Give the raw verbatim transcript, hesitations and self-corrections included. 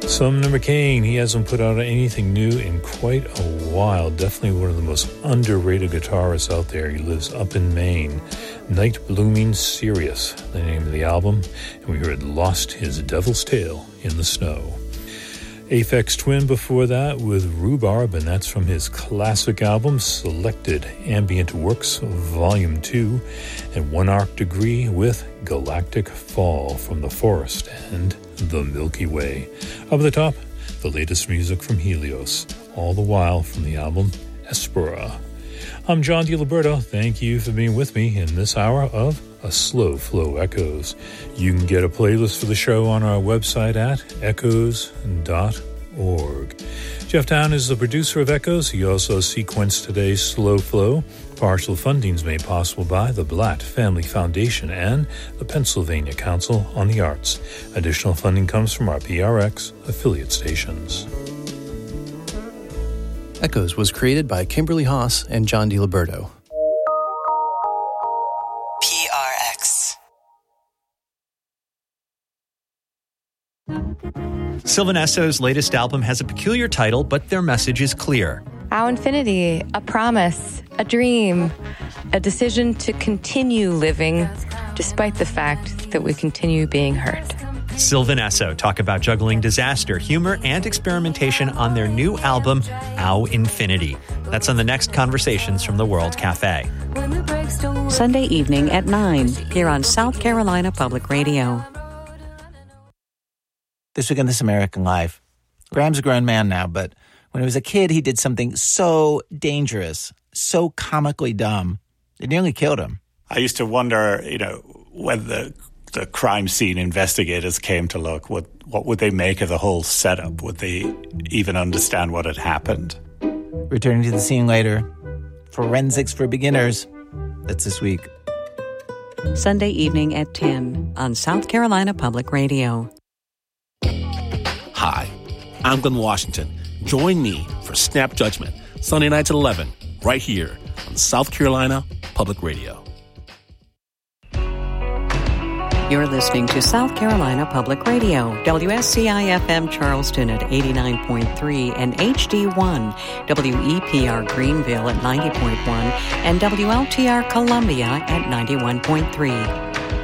Sumner McCain, he hasn't put out anything new in quite a while. Definitely one of the most underrated guitarists out there. He lives up in Maine. Night Blooming Sirius, the name of the album. And we heard Lost His Devil's Tail in the Snow. Aphex Twin before that with Rhubarb, and that's from his classic album, Selected Ambient Works, Volume two, and One Arc Degree with Galactic Fall from the Forest and the Milky Way. Up at the top, the latest music from Helios, all the while from the album Espera. I'm John DiLiberto. Thank you for being with me in this hour of A Slow Flow Echoes. You can get a playlist for the show on our website at echoes dot org. Jeff Town is the producer of Echoes. He also sequenced today's Slow Flow. Partial funding is made possible by the Blatt Family Foundation and the Pennsylvania Council on the Arts. Additional funding comes from our P R X affiliate stations. Echoes was created by Kimberly Haas and John DiLiberto. P R X. Sylvan Esso's latest album has a peculiar title, but their message is clear. Our infinity, a promise, a dream, a decision to continue living despite the fact that we continue being hurt. Sylvan Esso talk about juggling disaster, humor, and experimentation on their new album, Our Infinity. That's on the next Conversations from the World Cafe. Sunday evening at nine, here on South Carolina Public Radio. This week on This American Life, Graham's a grown man now, but when he was a kid, he did something so dangerous, so comically dumb, it nearly killed him. I used to wonder, you know, when the the crime scene investigators came to look, what what would they make of the whole setup? Would they even understand what had happened? Returning to the scene later, Forensics for Beginners. That's this week. Sunday evening at ten on South Carolina Public Radio. Hi, I'm Glenn Washington. Join me for Snap Judgment, Sunday nights at eleven, right here on South Carolina Public Radio. You're listening to South Carolina Public Radio, W S C I F M Charleston at eighty-nine point three and H D one, W E P R Greenville at ninety point one, and W L T R Columbia at ninety-one point three.